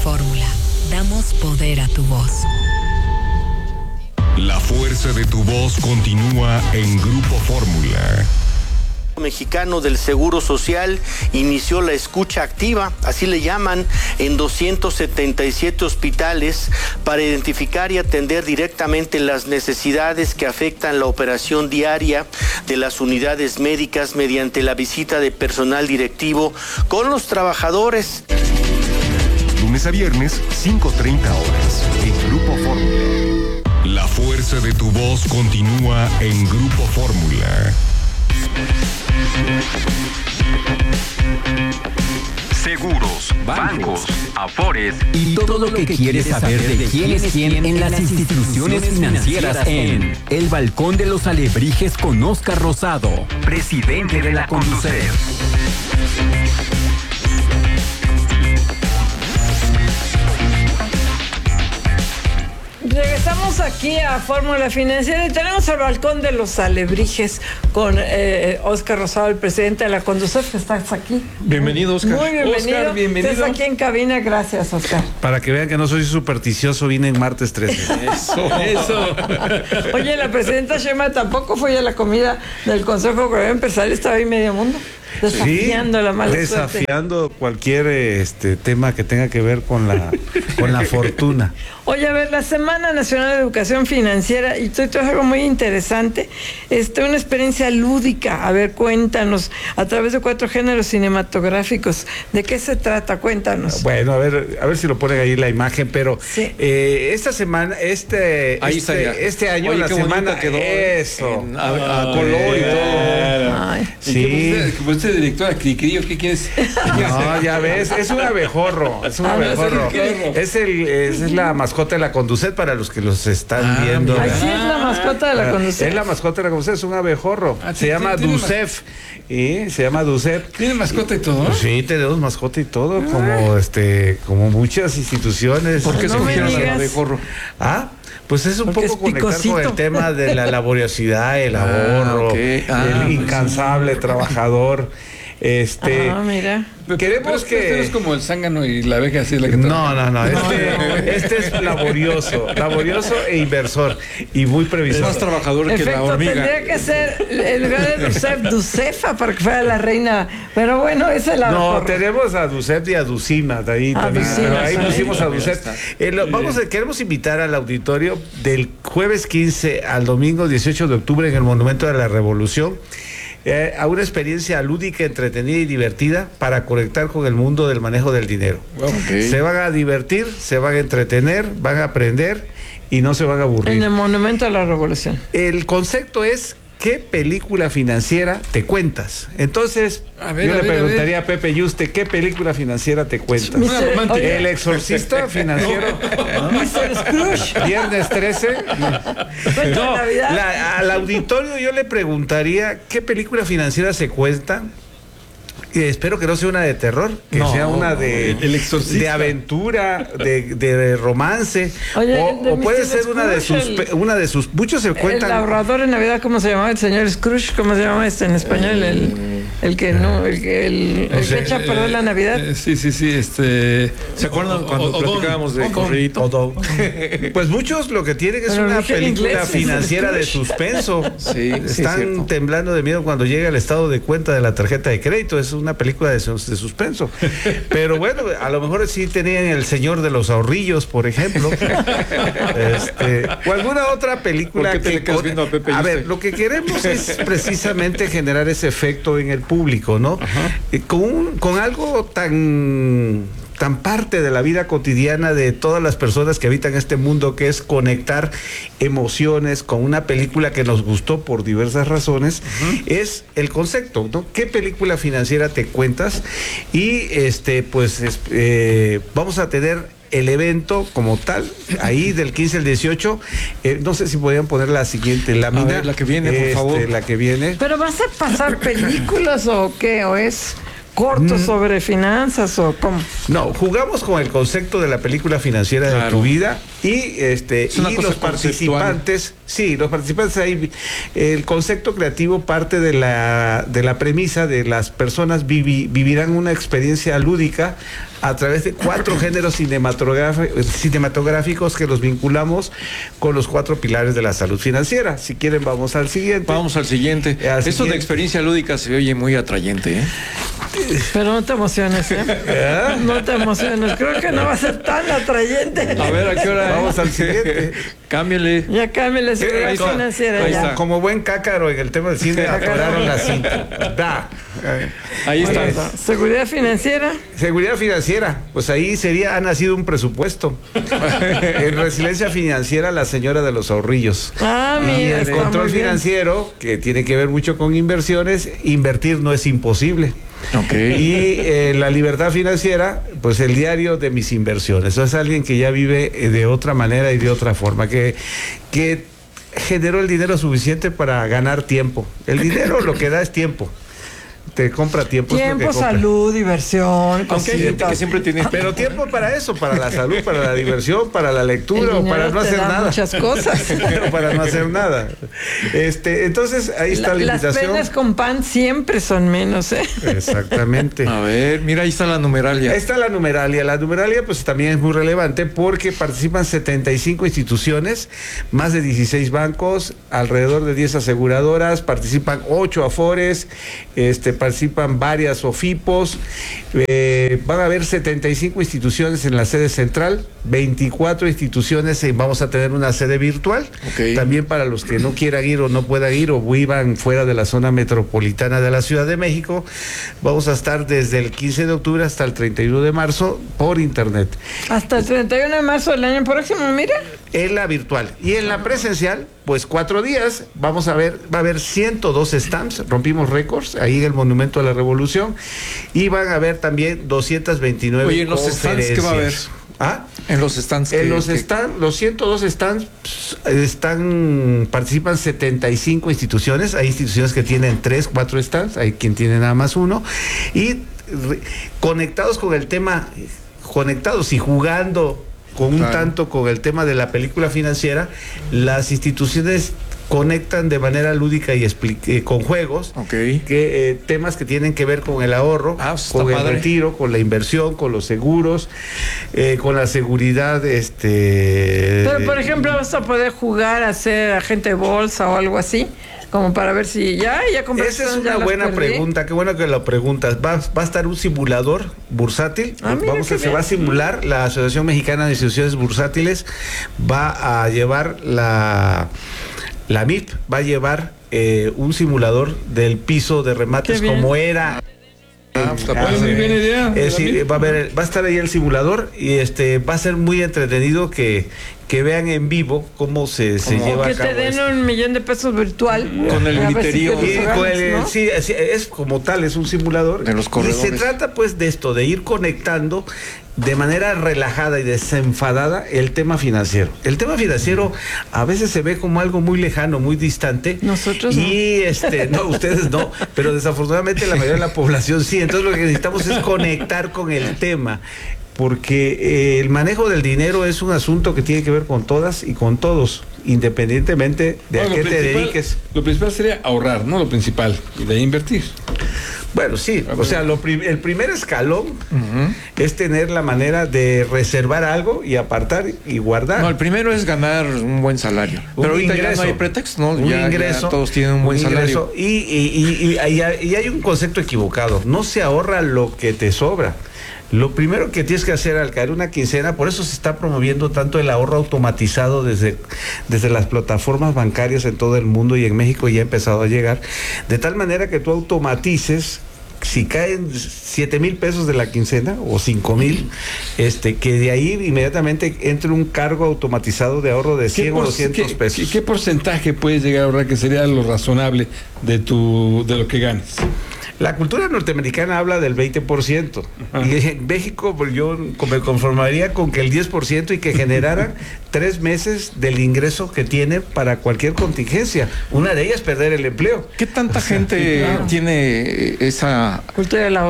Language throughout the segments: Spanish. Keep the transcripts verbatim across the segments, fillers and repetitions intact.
Fórmula, damos poder a tu voz. La fuerza de tu voz continúa en Grupo Fórmula. Mexicano del Seguro Social inició la escucha activa, así le llaman, en doscientos setenta y siete hospitales para identificar y atender directamente las necesidades que afectan la operación diaria de las unidades médicas mediante la visita de personal directivo con los trabajadores. Lunes a viernes, cinco treinta horas, en Grupo Fórmula. La fuerza de tu voz continúa en Grupo Fórmula. Seguros, bancos, afores y todo lo que quieres saber de quién es quién en las instituciones financieras en El Balcón de los Alebrijes con Óscar Rosado, presidente de la Conducef. Regresamos aquí a Fórmula Financiera y tenemos el Balcón de los Alebrijes con eh, Óscar Rosado, el presidente de la Conducef, que estás aquí. Bienvenido, Óscar. Muy bienvenido. Óscar, bienvenido. Estás aquí en cabina, gracias, Óscar. Para que vean que no soy supersticioso, vine en martes trece. Eso, eso. Oye, la presidenta Sheinbaum tampoco fue a la comida del Consejo Coordinador Empresarial, estaba ahí medio mundo. Desafiando sí, la mala desafiando suerte. cualquier este tema que tenga que ver con la con la fortuna. Oye, a ver, la Semana Nacional de Educación Financiera, y esto es algo muy interesante, este, una experiencia lúdica. A ver, cuéntanos, a través de cuatro géneros cinematográficos, ¿de qué se trata? Cuéntanos. Bueno, a ver, a ver si lo ponen ahí la imagen, pero sí. eh, esta semana, este, ahí este, este año, Oye, la semana quedó eso, en, a, a color y todo. Ay. Sí. Como usted es directora Cricri, ¿qué quieres? No, ya ves, es un abejorro, es un abejorro. Es el, es, es la mascota de la Conducef para los que los están ah, viendo. Así es la mascota de la Conducef. Es la mascota de la Conducef, es un abejorro. Ah, se llama Ducef. Y se llama Ducef. ¿Tiene mascota y todo? Sí, tenemos mascota y todo, ah. como este, como muchas instituciones. ¿Por qué no se cogieron al abejorro? Ah. Pues es un Porque poco es conectar con el tema de la laboriosidad, el ahorro, ah, okay. ah, el incansable sí. trabajador. Este, ah, mira. Queremos pero que. Este no es como el zángano y la abeja así la que No, no, no. Este, este es laborioso, laborioso e inversor y muy previsor. Es más trabajador Efecto, que la hormiga. Tendría que ser el lugar de Ducef, Ducefa, para que fuera la reina. Pero bueno, esa es la. No, mejor. tenemos a Ducef y a Ducima de ahí ah, también. Ducima, pero ahí sí. pusimos a Ducef. Eh, lo, vamos a, queremos invitar al auditorio del jueves quince al domingo dieciocho de octubre en el Monumento de la Revolución. Eh, a una experiencia lúdica, entretenida y divertida para conectar con el mundo del manejo del dinero. Okay. Se van a divertir, se van a entretener, van a aprender y no se van a aburrir. En el Monumento de la Revolución. El concepto es: ¿qué película financiera te cuentas? Entonces, a ver, yo a le ver, preguntaría a, a Pepe Yuste, ¿qué película financiera te cuentas? Oye, El exorcista financiero. mister Scrooge. Viernes trece. No, la, al auditorio yo le preguntaría, ¿qué película financiera se cuenta? Y espero que no sea una de terror, que no, sea una de, el exorcista. de aventura, de, de romance. Oye, o, de o puede ser una de sus, el, una de sus, muchos se cuentan. El ahorrador en Navidad, ¿cómo se llamaba el señor Scrooge? ¿Cómo se llama este en español? El, el que no, el que el, el que echa a perder la Navidad. Eh, sí, sí, sí, este. ¿Se acuerdan o, cuando o, platicábamos de corridito? Pues muchos lo que tienen es Pero una película inglés, financiera de suspenso. Sí, están sí, temblando de miedo cuando llega el estado de cuenta de la tarjeta de crédito. Es un una película de, de suspenso. Pero bueno, a lo mejor sí tenían El Señor de los Ahorrillos, por ejemplo. Este, o alguna otra película. ¿Por qué te que le viendo a Pepe a ver, lo que queremos es precisamente generar ese efecto en el público, ¿no? Eh, con, un, con algo tan tan parte de la vida cotidiana de todas las personas que habitan este mundo, que es conectar emociones con una película que nos gustó por diversas razones, uh-huh. es el concepto, ¿no? ¿Qué película financiera te cuentas? Y este, pues, es, eh, vamos a tener el evento como tal, ahí del quince al dieciocho, eh, no sé si podrían poner la siguiente lámina. A ver, la que viene, por este, favor. La que viene. ¿Pero vas a pasar películas o qué? ¿O es corto sobre finanzas o cómo? No, jugamos con el concepto de la película financiera claro. de tu vida y este y los participantes, sí, los participantes ahí, el concepto creativo parte de la de la premisa de las personas vivi, vivirán una experiencia lúdica a través de cuatro géneros cinematográficos que los vinculamos con los cuatro pilares de la salud financiera. Si quieren, vamos al siguiente. Vamos al siguiente. Al Eso siguiente. de experiencia lúdica se oye muy atrayente, ¿eh? Pero no te emociones, ¿eh? ¿Eh? No te emociones. Creo que no va a ser tan atrayente. A ver, ¿a qué hora? Vamos al siguiente. Cámbiale. Ya cámbiale la seguridad Ahí está. financiera. Ahí ya. está. Como buen cácaro en el tema del cine, atoraron la cinta. Da. Ahí está. Bueno, seguridad financiera. Seguridad financiera, pues ahí sería, ha nacido un presupuesto. En resiliencia financiera, la señora de los ahorrillos. Ah, Y mira, el está control muy bien. financiero, que tiene que ver mucho con inversiones, invertir no es imposible. Ok. Y eh, la libertad financiera, pues el diario de mis inversiones. Eso es alguien que ya vive eh, de otra manera y de otra forma, que, que generó el dinero suficiente para ganar tiempo. El dinero lo que da es tiempo. Te compra tiempo. es lo que Tiempo, compra. salud, diversión. Aunque hay gente cositas. que siempre tiene. Pero tiempo para eso, para la salud, para la diversión, para la El lectura o dinero para no te hacer da nada. muchas cosas. Pero para no hacer nada. Este, entonces ahí está la, La- las invitación. penas con pan siempre son menos, ¿eh? Exactamente. A ver, mira, ahí está la numeralia. Ahí está la numeralia. La numeralia pues también es muy relevante porque participan setenta y cinco instituciones, más de dieciséis bancos, alrededor de diez aseguradoras, participan ocho afores, este, participan varias OFIPOS, eh, van a haber setenta y cinco instituciones en la sede central, veinticuatro instituciones y vamos a tener una sede virtual. Ok. También para los que no quieran ir o no puedan ir o vivan fuera de la zona metropolitana de la Ciudad de México, vamos a estar desde el quince de octubre hasta el treinta y uno de marzo por internet. Hasta el treinta y uno de marzo del año próximo, mira. En la virtual y en la presencial, pues cuatro días, vamos a ver, va a haber ciento dos stands, rompimos récords ahí en el Monumento a la Revolución y van a haber también doscientas veintinueve Oye, ¿en los stands qué va a haber? ¿Ah? En los stands. En que- los que- stands, los ciento dos stands pues, están, participan setenta y cinco instituciones, hay instituciones que tienen tres, cuatro stands, hay quien tiene nada más uno, y re- conectados con el tema, conectados y jugando con un Claro. tanto con el tema de la película financiera, las instituciones conectan de manera lúdica y expli- eh, con juegos Ok. que eh, temas que tienen que ver con el ahorro, Ah, pues está con el padre. retiro, con la inversión, con los seguros, eh, con la seguridad, este. Pero, por ejemplo, vas a poder jugar a ser agente de bolsa o algo así, como para ver si ya, ya compré. Esa es una buena pregunta, qué bueno que lo preguntas. Va, va a estar un simulador bursátil. Ah, mira, Vamos qué a, se bien. va a simular, la Asociación Mexicana de Instituciones Bursátiles va a llevar la, la M I P, va a llevar eh, un simulador del piso de remates Qué bien. como era. Ah, pues está Ah, padre. muy sí. buena idea. Es decir, va a haber, va a estar ahí el simulador y este va a ser muy entretenido que, que vean en vivo cómo se, se Como lleva Que a cabo te den esto. un millón de pesos virtual. Con el A ver si griterío. te Y los con ganas, el- ¿no? sí, sí, es como tal, es un simulador. De los y corredores. se trata pues de esto, de ir conectando de manera relajada y desenfadada el tema financiero. El tema financiero a veces se ve como algo muy lejano, muy distante. Nosotros y este, no, ustedes no, pero desafortunadamente la mayoría de la población sí. Entonces lo que necesitamos es conectar con el tema. Porque eh, el manejo del dinero es un asunto que tiene que ver con todas y con todos, independientemente de Bueno, a qué lo te principal- dediques. Lo principal sería ahorrar, ¿no? Lo principal. Y de ahí invertir. Bueno, sí, o sea, lo prim- el primer escalón es tener la manera de reservar algo y apartar y guardar. No, el primero es ganar un buen salario. Un Pero ahorita ya ingreso. no hay pretexto, ¿no? Un Ya- ya ingreso. todos tienen un buen ingreso. salario. Y, y- y- y hay, y hay un concepto equivocado. No se ahorra lo que te sobra. Lo primero que tienes que hacer al caer una quincena, por eso se está promoviendo tanto el ahorro automatizado desde, desde las plataformas bancarias en todo el mundo y en México ya ha empezado a llegar, de tal manera que tú automatices. Si caen siete mil pesos de la quincena o cinco mil, este, que de ahí inmediatamente entre un cargo automatizado de ahorro de cien o por- doscientos qué- pesos. qué- ¿Qué porcentaje puedes llegar a ahorrar que sería lo razonable de tu de lo que ganes? La cultura norteamericana habla del veinte por ciento. Ajá. Y en México, pues yo me conformaría con que el diez por ciento y que generaran tres meses del ingreso que tiene para cualquier contingencia. Una de ellas, perder el empleo. ¿Qué tanta gente claro. tiene esa Cultura del ahorro.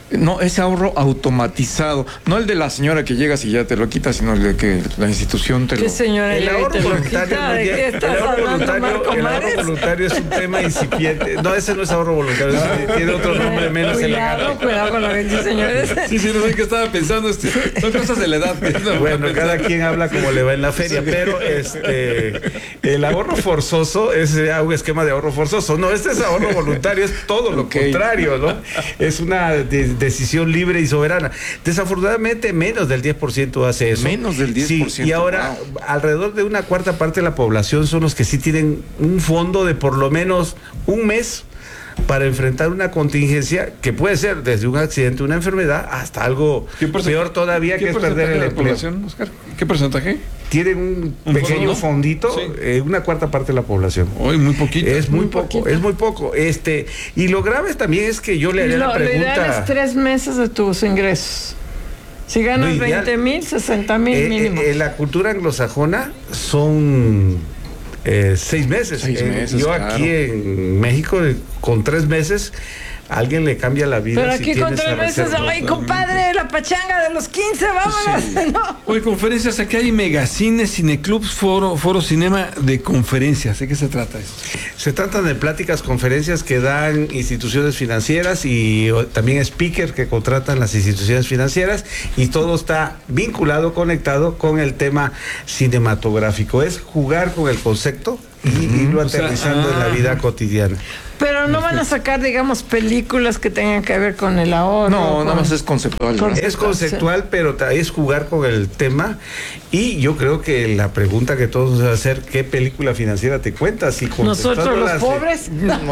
No, ese ahorro automatizado, no el de la señora que llegas y ya te lo quita, sino el de que la institución te lo... ¿Qué señora? El llega y ahorro te lo voluntario, quita? no ¿De llega- qué el estás ahorro hablando, voluntario, Marco el ahorro Mares? voluntario es un tema incipiente. No, ese no es ahorro voluntario, ese tiene otro nombre menos Cuidado, elegante. cuidado con lo que dice, señores. Sí, sí, no sé qué estaba pensando. Este, son cosas de la edad. No, Bueno, cada quien habla como le va en la feria, pero este el ahorro forzoso es eh, un esquema de ahorro forzoso. No, este es ahorro voluntario, es todo lo Ok. contrario, ¿no? Es una de- decisión libre y soberana. Desafortunadamente, menos del diez por ciento hace eso. Menos del diez por ciento, Sí, y ahora, wow. alrededor de una cuarta parte de la población son los que sí tienen un fondo de por lo menos un mes para enfrentar una contingencia que puede ser desde un accidente, una enfermedad, hasta algo ¿Qué porcentaje- peor todavía, qué que es perder porcentaje el de la empleo. población, Oscar? ¿Qué porcentaje? Tienen un, ¿Un pequeño fondo? fondito, Sí. eh, una cuarta parte de la población. Hoy muy poquito. Es muy, Muy poco, poquito. es muy poco. Este, y lo grave también es que yo le haría Lo, la lo ideal pregunta. es tres meses de tus ingresos. Si ganas Lo ideal- veinte mil, sesenta mil eh, mínimo. eh, en la cultura anglosajona son eh, seis meses. Seis Eh, meses, yo claro. aquí en México, eh, con tres meses, alguien le cambia la vida. Pero si aquí tiene con esa tres meses, reserva. ay, compadre, la pachanga de los quince, vámonos. ¿no? Hoy conferencias, aquí hay megacines, cineclubs, foro, foro cinema de conferencias. ¿De qué se trata eso? Se tratan de pláticas, conferencias que dan instituciones financieras y o, también speakers que contratan las instituciones financieras, y todo está vinculado, conectado con el tema cinematográfico. Es jugar con el concepto y irlo O sea, aterrizando en la ah. vida cotidiana. Pero no van a sacar, digamos, películas que tengan que ver con el ahorro. No, con- nada más es conceptual. con- ¿verdad? Es conceptual, pero ta- es jugar con el tema, y yo creo que la pregunta que todos nos va a hacer, ¿qué película financiera te cuentas? Y Nosotros los contestándolas de- pobres.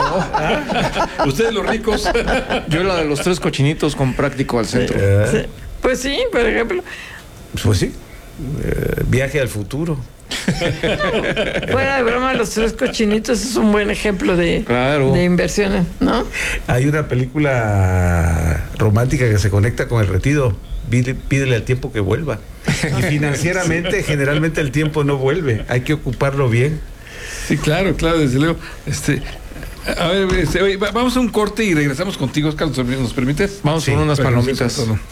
No, Ustedes los ricos. yo la de los tres cochinitos con práctico al centro. Eh, Sí. Pues sí, por ejemplo. Pues sí, eh, viaje al futuro. Fuera de broma, los tres cochinitos es un buen ejemplo de, Claro. de inversiones, ¿no? Hay una película romántica que se conecta con el retiro, Pídele, pídele al tiempo que vuelva. Y financieramente, generalmente el tiempo no vuelve, hay que ocuparlo bien. Sí, claro, claro, desde luego. Este, a ver, este, oye, va- vamos a un corte y regresamos contigo, Oscar. ¿Nos ¿nos permites? Vamos Sí, con unas Pero, palomitas. sí, todo.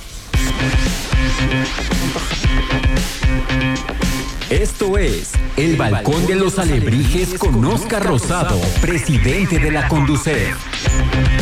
Esto es El Balcón de los Alebrijes con Oscar Rosado, presidente de la Conducef.